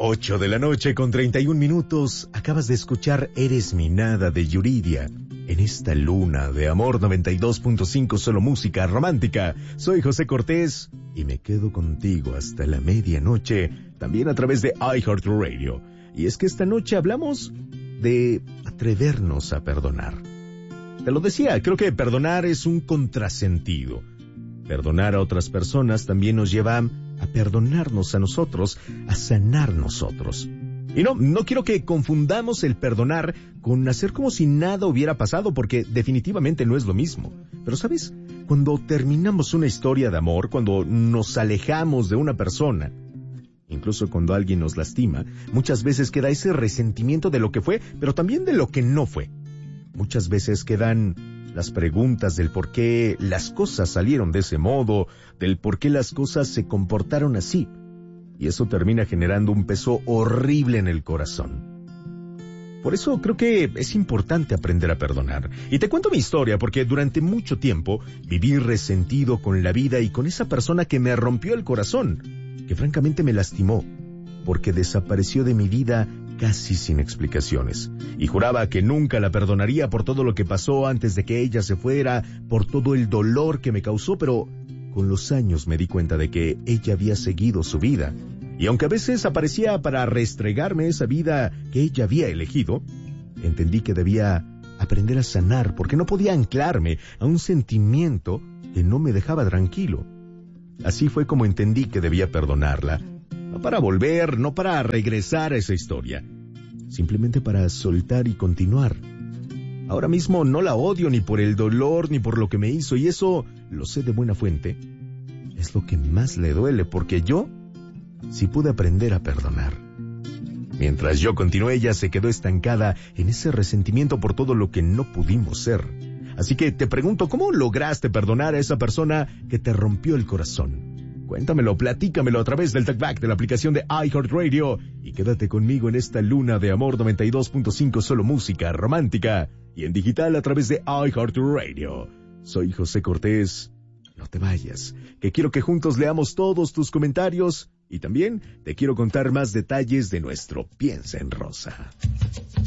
8 de la noche con 31 minutos. Acabas de escuchar Eres mi nada de Yuridia. En esta luna de amor 92.5 solo música romántica. Soy José Cortés y me quedo contigo hasta la medianoche. También a través de iHeartRadio. Y es que esta noche hablamos de atrevernos a perdonar. Te lo decía, creo que perdonar es un contrasentido. Perdonar a otras personas también nos lleva a perdonarnos a nosotros, a sanar nosotros. Y no quiero que confundamos el perdonar con hacer como si nada hubiera pasado, porque definitivamente no es lo mismo. Pero ¿sabes? Cuando terminamos una historia de amor, cuando nos alejamos de una persona, incluso cuando alguien nos lastima, muchas veces queda ese resentimiento de lo que fue, pero también de lo que no fue. Muchas veces quedan las preguntas del por qué las cosas salieron de ese modo, del por qué las cosas se comportaron así. Y eso termina generando un peso horrible en el corazón. Por eso creo que es importante aprender a perdonar. Y te cuento mi historia porque durante mucho tiempo viví resentido con la vida y con esa persona que me rompió el corazón, que francamente me lastimó, porque desapareció de mi vida casi sin explicaciones. Y juraba que nunca la perdonaría por todo lo que pasó antes de que ella se fuera, por todo el dolor que me causó, pero con los años me di cuenta de que ella había seguido su vida. Y aunque a veces aparecía para restregarme esa vida que ella había elegido, entendí que debía aprender a sanar, porque no podía anclarme a un sentimiento que no me dejaba tranquilo. Así fue como entendí que debía perdonarla. No para volver, no para regresar a esa historia. Simplemente para soltar y continuar. Ahora mismo no la odio ni por el dolor ni por lo que me hizo, y eso lo sé de buena fuente. Es lo que más le duele, porque yo sí pude aprender a perdonar. Mientras yo continué, ella se quedó estancada en ese resentimiento por todo lo que no pudimos ser. Así que te pregunto, ¿cómo lograste perdonar a esa persona que te rompió el corazón? Cuéntamelo, platícamelo a través del talkback de la aplicación de iHeartRadio y quédate conmigo en esta luna de amor 92.5 solo música romántica y en digital a través de iHeartRadio. Soy José Cortés. No te vayas, que quiero que juntos leamos todos tus comentarios y también te quiero contar más detalles de nuestro Piensa en Rosa.